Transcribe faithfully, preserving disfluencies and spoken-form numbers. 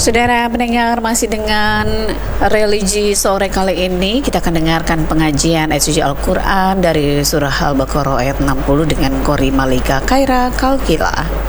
Saudara pendengar, masih dengan religi sore kali ini kita akan dengarkan pengajian ayat suci Al-Quran dari surah Al-Baqarah ayat enam puluh dengan Qori Malika Khaira Kalkila.